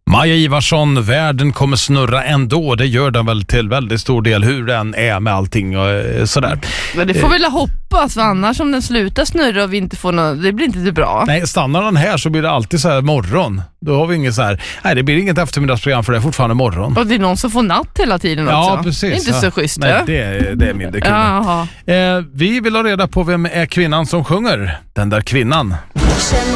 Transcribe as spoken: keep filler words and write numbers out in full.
Maja Ivarsson, världen kommer snurra ändå. Det gör den väl till väldigt stor del, hur den är med allting och sådär. Men det får väl hoppas, för annars om den slutar snurra och vi inte får något, det blir inte det bra. Nej, stannar den här så blir det alltid så här morgon. Då har vi inget så här, nej det blir inget eftermiddagsprogram för det är fortfarande morgon. Och det är någon som får natt hela tiden också. Ja, precis. Det är inte ja. så schysst. Nej, det är, det är mindre kul. Jaha. Eh, vi vill ha reda på vem är kvinnan som sjunger. Den där kvinnan.